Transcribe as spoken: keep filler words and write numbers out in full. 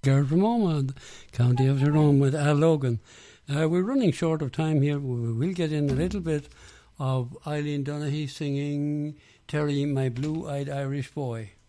Garrett from Omagh, County of Tyrone with Al Logan. Uh, we're running short of time here. We will get in a little bit of Eileen Donaghy singing Terry, My Blue-Eyed Irish Boy.